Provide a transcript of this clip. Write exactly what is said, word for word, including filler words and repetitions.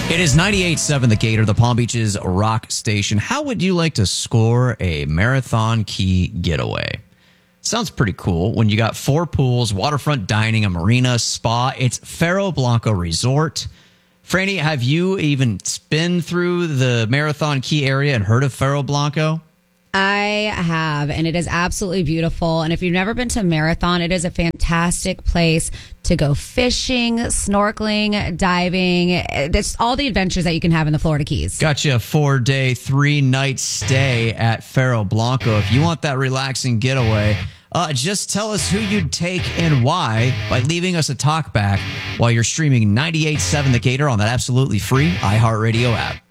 It is ninety-eight point seven The Gator, the Palm Beach's rock station. How would you like to score a Marathon Key getaway? Sounds pretty cool. When you got four pools, waterfront dining, a marina, spa. It's Faro Blanco Resort. Franny, have you even been through the Marathon Key area and heard of Faro Blanco? I have, and it is absolutely beautiful. And if you've never been to Marathon, it is a fantastic place to go fishing, snorkeling, diving. It's all the adventures that you can have in the Florida Keys. Got you a four-day, three-night stay at Faro Blanco. If you want that relaxing getaway, uh, just tell us who you'd take and why by leaving us a talkback while you're streaming ninety-eight point seven The Gator on that absolutely free iHeartRadio app.